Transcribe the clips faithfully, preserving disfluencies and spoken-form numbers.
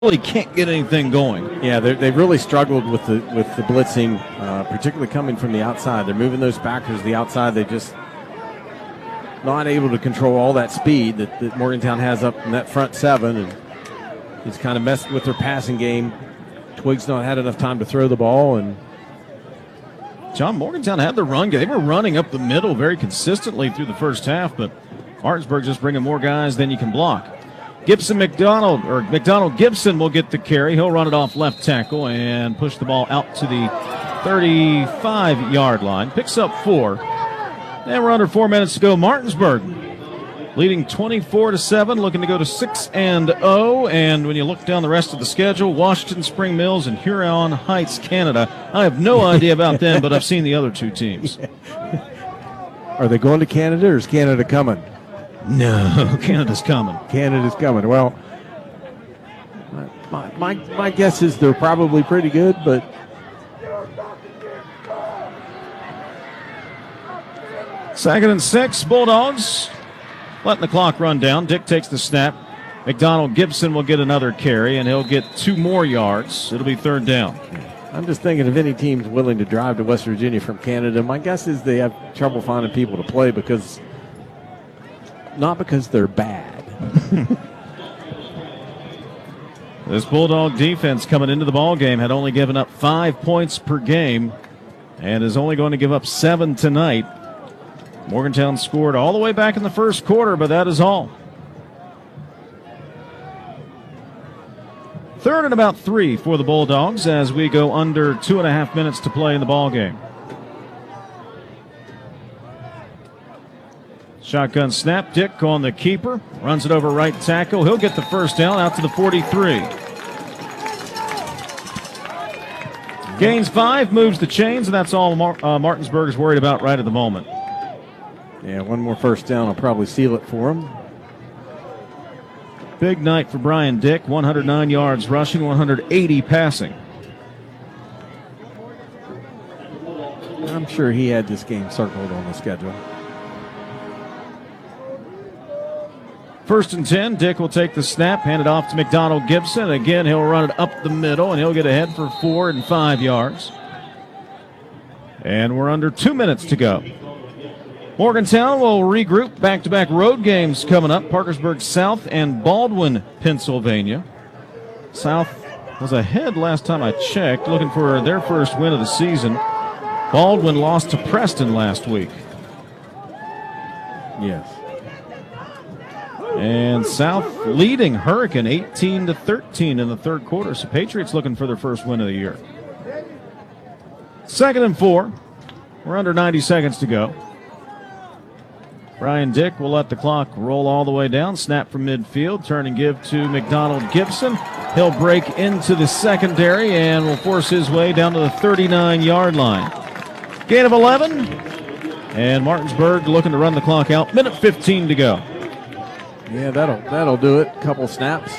really can't get anything going. Yeah, they've really struggled with the with the blitzing, uh, particularly coming from the outside. They're moving those backers to the outside. They just not able to control all that speed that, that Morgantown has up in that front seven, and it's kind of messed with their passing game. Twiggs not had enough time to throw the ball, and John, Morgantown had the run game. They were running up the middle very consistently through the first half, but Martinsburg just bringing more guys than you can block. Gibson McDonald, or McDonald Gibson will get the carry. He'll run it off left tackle and push the ball out to the thirty-five-yard line. Picks up four. And we're under four minutes to go. Martinsburg leading twenty-four to seven, looking to go to six and oh. And when you look down the rest of the schedule, Washington Spring Mills and Huron Heights, Canada. I have no idea about them, but I've seen the other two teams. Are they going to Canada, or is Canada coming? No, Canada's coming. Canada's coming. Well, my, my, my guess is they're probably pretty good, but second and six, Bulldogs letting the clock run down. Dick takes the snap. McDonald Gibson will get another carry, and he'll get two more yards. It'll be third down. I'm just thinking if any team's willing to drive to West Virginia from Canada, my guess is they have trouble finding people to play because not because they're bad. This Bulldog defense coming into the ball game had only given up five points per game and is only going to give up seven tonight. Morgantown scored all the way back in the first quarter, but that is all. Third and about three for the Bulldogs as we go under two and a half minutes to play in the ball game. Shotgun snap. Dick on the keeper. Runs it over right tackle. He'll get the first down out to the forty-three. Gains five, moves the chains, and that's all Mar- uh, Martinsburg is worried about right at the moment. Yeah, one more first down will probably seal it for him. Big night for Brian Dick. one hundred nine yards rushing, one hundred eighty passing. I'm sure he had this game circled on the schedule. First and ten, Dick will take the snap, hand it off to McDonald Gibson. Again, he'll run it up the middle, and he'll get ahead for four and five yards. And we're under two minutes to go. Morgantown will regroup. Back-to-back road games coming up. Parkersburg South and Baldwin, Pennsylvania. South was ahead last time I checked, looking for their first win of the season. Baldwin lost to Preston last week. Yes. And South leading Hurricane eighteen to thirteen in the third quarter. So Patriots looking for their first win of the year. Second and four. We're under ninety seconds to go. Brian Dick will let the clock roll all the way down. Snap from midfield. Turn and give to McDonald Gibson. He'll break into the secondary and will force his way down to the thirty-nine-yard line. Gain of eleven. And Martinsburg looking to run the clock out. Minute fifteen to go. Yeah, that'll that'll do it. Couple snaps.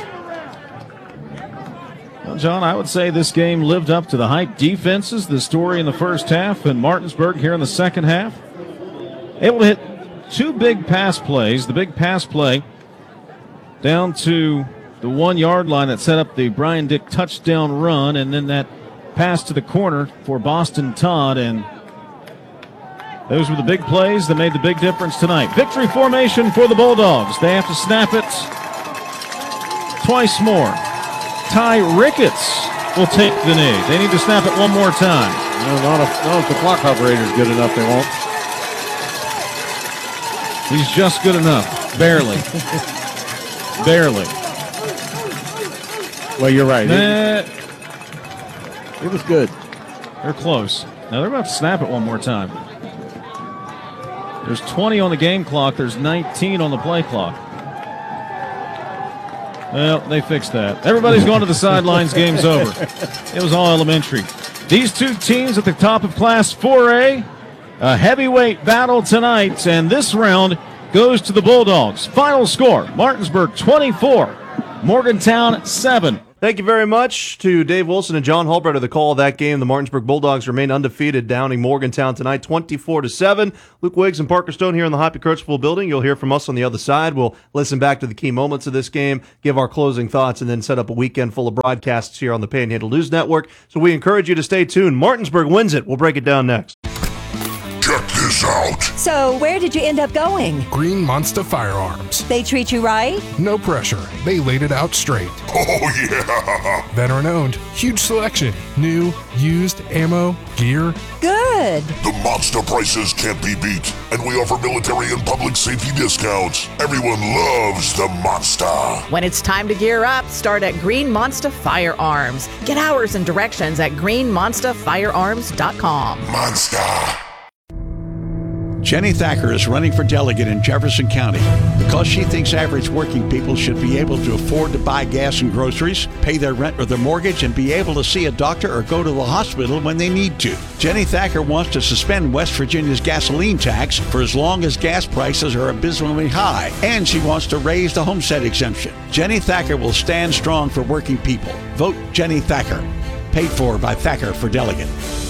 Well, John, I would say this game lived up to the hype. Defenses, the story in the first half, and Martinsburg here in the second half. Able to hit two big pass plays. The big pass play down to the one-yard line that set up the Brian Dick touchdown run, and then that pass to the corner for Boston Todd, and those were the big plays that made the big difference tonight. Victory formation for the Bulldogs. They have to snap it twice more. Ty Ricketts will take the knee. They need to snap it one more time. No, not if, not if the clock operator's good enough, they won't. He's just good enough. Barely. Barely. Well, you're right. Nah, It, it was good. they're close. Now they're about to snap it one more time. There's twenty on the game clock. There's nineteen on the play clock. Well, they fixed that. Everybody's going to the sidelines. Game's over. It was all elementary. These two teams at the top of Class four A. A heavyweight battle tonight, and this round goes to the Bulldogs. Final score, Martinsburg twenty-four, Morgantown seven. Thank you very much to Dave Wilson and John Hulbretta, the call of that game. The Martinsburg Bulldogs remain undefeated, downing Morgantown tonight, twenty-four to seven. Luke Wiggs and Parker Stone here in the Hoppy Kirchhoff building. You'll hear from us on the other side. We'll listen back to the key moments of this game, give our closing thoughts, and then set up a weekend full of broadcasts here on the Panhandle News Network. So we encourage you to stay tuned. Martinsburg wins it. We'll break it down next. Check this out. So, where did you end up going? Green Monster Firearms. They treat you right? No pressure. They laid it out straight. Oh, yeah. Veteran owned. Huge selection. New, used, ammo, gear. Good. The monster prices can't be beat, and we offer military and public safety discounts. Everyone loves the monster. When it's time to gear up, start at Green Monster Firearms. Get hours and directions at green monster firearms dot com. Monster. Jenny Thacker is running for delegate in Jefferson County because she thinks average working people should be able to afford to buy gas and groceries, pay their rent or their mortgage, and be able to see a doctor or go to the hospital when they need to. Jenny Thacker wants to suspend West Virginia's gasoline tax for as long as gas prices are abysmally high, and she wants to raise the homestead exemption. Jenny Thacker will stand strong for working people. Vote Jenny Thacker. Paid for by Thacker for delegate.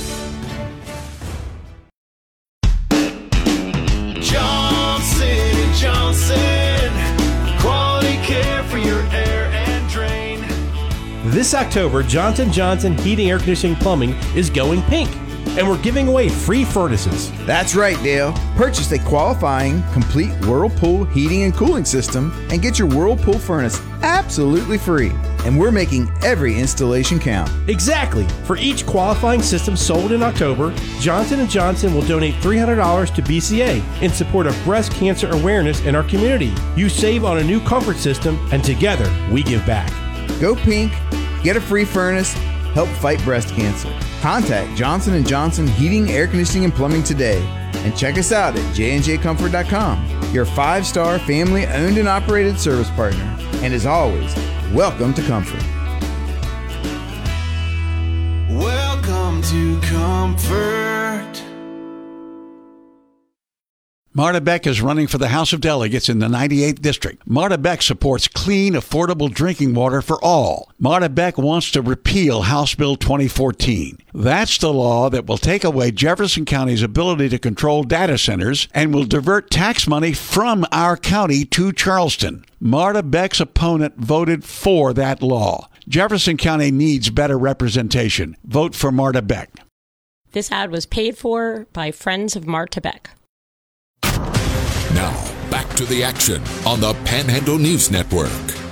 Johnson Johnson, quality care for your air and drain. This October, Johnson Johnson Heating, Air Conditioning, Plumbing is going pink, and we're giving away free furnaces. That's right, Dale. Purchase a qualifying, complete Whirlpool heating and cooling system and get your Whirlpool furnace absolutely free. And we're making every installation count. Exactly. For each qualifying system sold in October, Johnson and Johnson will donate three hundred dollars to B C A in support of breast cancer awareness in our community. You save on a new comfort system, and together we give back. Go pink, get a free furnace, help fight breast cancer. Contact Johnson and Johnson Heating, Air Conditioning, and Plumbing today. And check us out at j and j comfort dot com, your five-star family-owned and operated service partner. And as always, welcome to Comfort. Welcome to Comfort. Marta Beck is running for the House of Delegates in the ninety-eighth District. Marta Beck supports clean, affordable drinking water for all. Marta Beck wants to repeal House Bill twenty fourteen. That's the law that will take away Jefferson County's ability to control data centers and will divert tax money from our county to Charleston. Marta Beck's opponent voted for that law. Jefferson County needs better representation. Vote for Marta Beck. This ad was paid for by Friends of Marta Beck. Now, back to the action on the Panhandle News Network.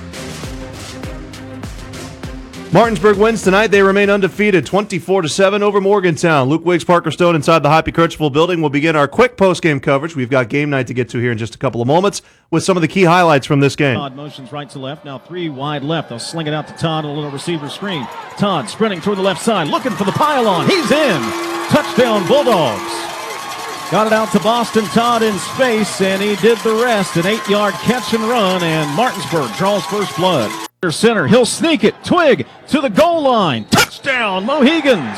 Martinsburg wins tonight. They remain undefeated, twenty-four to seven over Morgantown. Luke Wiggs, Parker Stone inside the Hoppy Kirchhoff building. We'll begin our quick post-game coverage. We've got game night to get to here in just a couple of moments with some of the key highlights from this game. Todd motions right to left. Now three wide left. They'll sling it out to Todd, a little receiver screen. Todd sprinting toward the left side, looking for the pylon. He's in. Touchdown, Bulldogs. Got it out to Boston Todd in space, and he did the rest. An eight-yard catch and run, and Martinsburg draws first blood. Center, he'll sneak it. Twig to the goal line. Touchdown, Mohegans.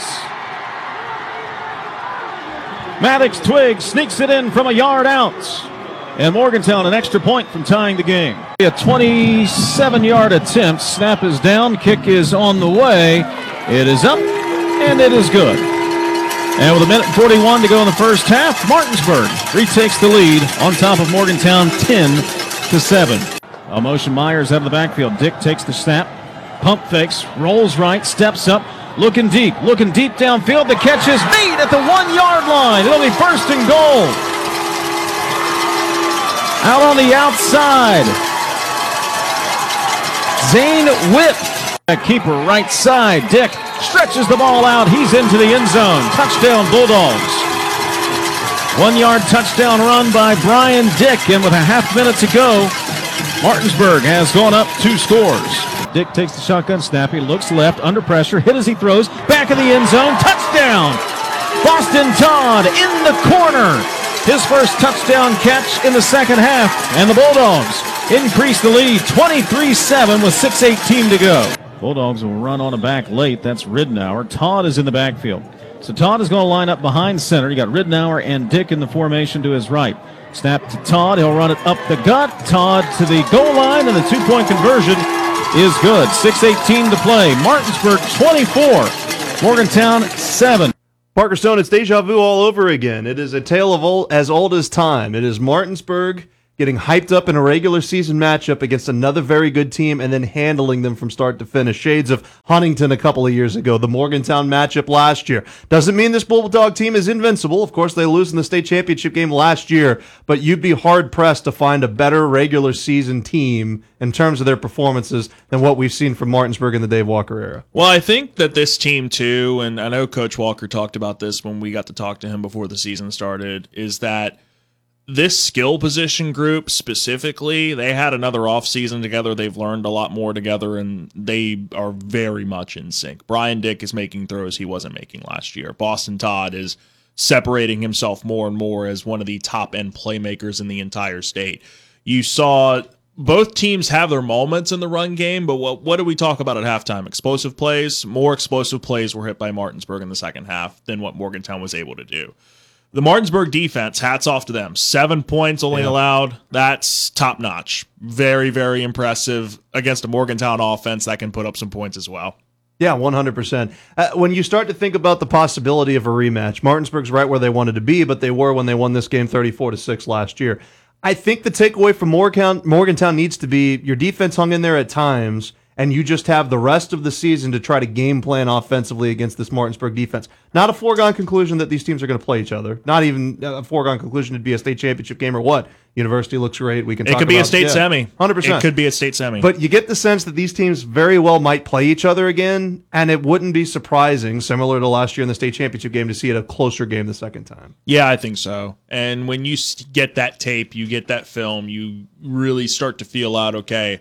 Maddox Twig sneaks it in from a yard out. And Morgantown an extra point from tying the game. A twenty-seven-yard attempt. Snap is down. Kick is on the way. It is up, and it is good. And with a minute forty-one to go in the first half, Martinsburg retakes the lead on top of Morgantown ten to seven. A motion Myers out of the backfield. Dick takes the snap, pump fakes, rolls right, steps up, looking deep, looking deep downfield. The catch is made at the one-yard line. It'll be first and goal. Out on the outside. Zane Whip. A keeper right side. Dick stretches the ball out. He's into the end zone. Touchdown, Bulldogs. One-yard touchdown run by Brian Dick. And with a half minute to go, Martinsburg has gone up two scores. Dick takes the shotgun snap. He looks left, under pressure. Hit as he throws. Back of the end zone. Touchdown. Boston Todd in the corner. His first touchdown catch in the second half. And the Bulldogs increase the lead twenty-three seven with six eighteen to go. Bulldogs will run on a back late. That's Ridenour. Todd is in the backfield. So Todd is going to line up behind center. You got Ridenour and Dick in the formation to his right. Snap to Todd. He'll run it up the gut. Todd to the goal line and the two-point conversion is good. six eighteen to play. Martinsburg twenty-four, Morgantown seven. Parker Stone, it's deja vu all over again. It is a tale of old, as old as time. It is Martinsburg getting hyped up in a regular season matchup against another very good team and then handling them from start to finish. Shades of Huntington a couple of years ago, the Morgantown matchup last year. Doesn't mean this Bulldog team is invincible. Of course, they lose in the state championship game last year, but you'd be hard-pressed to find a better regular season team in terms of their performances than what we've seen from Martinsburg in the Dave Walker era. Well, I think that this team, too, and I know Coach Walker talked about this when we got to talk to him before the season started, is that this skill position group specifically, they had another offseason together. They've learned a lot more together, and they are very much in sync. Brian Dick is making throws he wasn't making last year. Boston Todd is separating himself more and more as one of the top-end playmakers in the entire state. You saw both teams have their moments in the run game, but what, what did we talk about at halftime? Explosive plays. More explosive plays were hit by Martinsburg in the second half than what Morgantown was able to do. The Martinsburg defense, hats off to them. Seven points only yeah. allowed. That's top-notch. Very, very impressive against a Morgantown offense that can put up some points as well. Yeah, one hundred percent. Uh, when you start to think about the possibility of a rematch, Martinsburg's right where they wanted to be, but they were when they won this game thirty-four to six last year. I think the takeaway from Morgantown, Morgantown needs to be your defense hung in there at times, and you just have the rest of the season to try to game plan offensively against this Martinsburg defense. Not a foregone conclusion that these teams are going to play each other. Not even a foregone conclusion it'd be a state championship game or what. University looks great. We can. It talk could be about, a state yeah, semi. one hundred percent. It could be a state semi. But you get the sense that these teams very well might play each other again, and it wouldn't be surprising, similar to last year in the state championship game, to see it a closer game the second time. Yeah, I think so. And when you get that tape, you get that film, you really start to feel out, okay,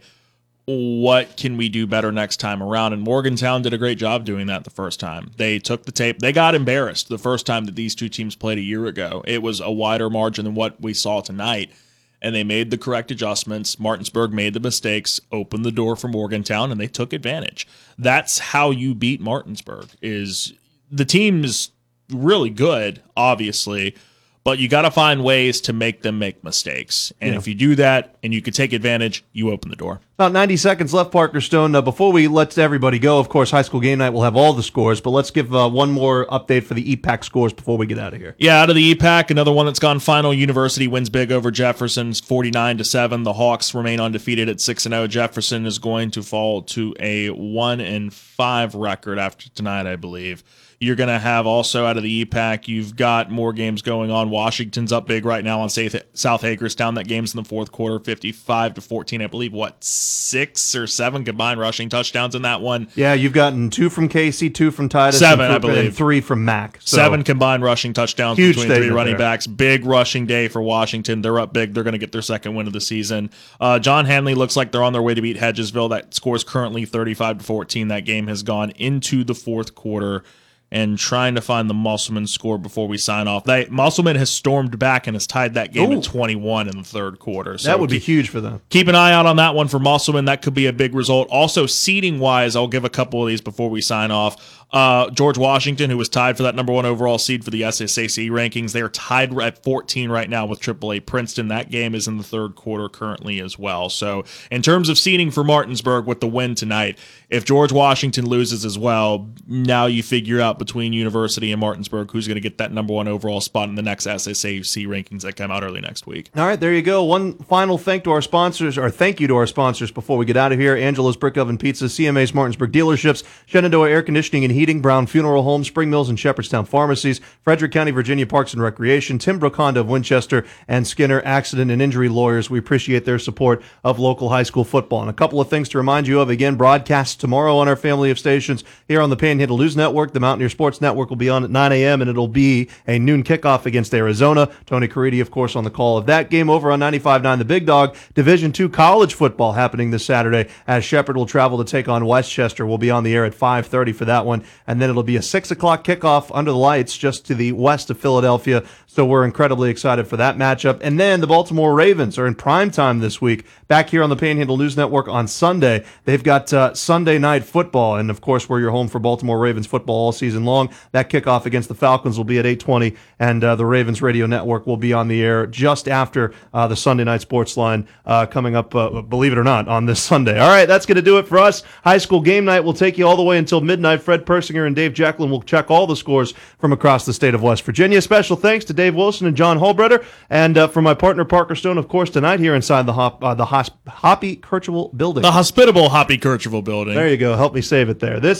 what can we do better next time around? And Morgantown did a great job doing that the first time. They took the tape. They got embarrassed the first time that these two teams played a year ago. It was a wider margin than what we saw tonight, and they made the correct adjustments. Martinsburg made the mistakes, opened the door for Morgantown, and they took advantage. That's how you beat Martinsburg. Is the team is really good, obviously, but you got to find ways to make them make mistakes. And yeah. if you do that and you can take advantage, you open the door. About ninety seconds left, Parker Stone. Uh, before we let everybody go, of course, High School Game Night will have all the scores, but let's give uh, one more update for the E PAC scores before we get out of here. Yeah, out of the E PAC, another one that's gone final. University wins big over Jefferson, forty-nine to seven. The Hawks remain undefeated at six and oh. Jefferson is going to fall to a one and five record after tonight, I believe. You're going to have also out of the E PAC, you've got more games going on. Washington's up big right now on South Hagerstown. That game's in the fourth quarter, fifty-five to fourteen. I believe, what, six or seven combined rushing touchdowns in that one? Yeah, you've gotten two from Casey, two from Titus, seven, and I believe, and three from Mac. So seven combined rushing touchdowns huge between three running there. backs. Big rushing day for Washington. They're up big. They're going to get their second win of the season. Uh, John Hanley looks like they're on their way to beat Hedgesville. That score's currently thirty-five to fourteen. That game has gone into the fourth quarter. And trying to find the Musselman score before we sign off. They, Musselman has stormed back and has tied that game Ooh. at twenty-one in the third quarter. So that would keep, be huge for them. Keep an eye out on that one for Musselman. That could be a big result. Also, seeding-wise, I'll give a couple of these before we sign off. Uh, George Washington, who was tied for that number one overall seed for the S S A C rankings, they are tied at fourteen right now with triple A Princeton. That game is in the third quarter currently as well. So in terms of seeding for Martinsburg with the win tonight, if George Washington loses as well, now you figure out between University and Martinsburg who's going to get that number one overall spot in the next S S A C rankings that come out early next week. All right, there you go. One final thank to our sponsors, or thank you to our sponsors before we get out of here. Angela's Brick Oven Pizza, C M A's Martinsburg Dealerships, Shenandoah Air Conditioning and Heating, Brown Funeral Home, Spring Mills and Shepherdstown Pharmacies, Frederick County, Virginia Parks and Recreation, Tim Brook Honda of Winchester, and Skinner Accident and Injury Lawyers. We appreciate their support of local high school football. And a couple of things to remind you of. Again, broadcasts tomorrow on our family of stations here on the Panhandle News Network. The Mountaineer Sports Network will be on at nine a.m. and it'll be a noon kickoff against Arizona. Tony Caridi, of course, on the call of that game. Over on ninety-five point nine The Big Dog, Division two college football happening this Saturday as Shepherd will travel to take on Westchester. We'll be on the air at five thirty for that one. and then it'll be a six o'clock kickoff under the lights just to the west of Philadelphia. So we're incredibly excited for that matchup. And then the Baltimore Ravens are in prime time this week, back here on the Panhandle News Network on Sunday. They've got uh, Sunday Night Football, and of course, we're your home for Baltimore Ravens football all season long. That kickoff against the Falcons will be at eight twenty, and uh, the Ravens Radio Network will be on the air just after uh, the Sunday Night Sports Line uh, coming up, uh, believe it or not, on this Sunday. All right, that's going to do it for us. High school game night will take you all the way until midnight. Fred Persinger and Dave Jacklin will check all the scores from across the state of West Virginia. Special thanks to Dave Wilson and John Holbreder, and uh, for my partner Parker Stone, of course, tonight here inside the Hop, uh, the Hosp- Hoppy Kercheval building. The hospitable Hoppy Kercheval building. There you go. Help me save it there. This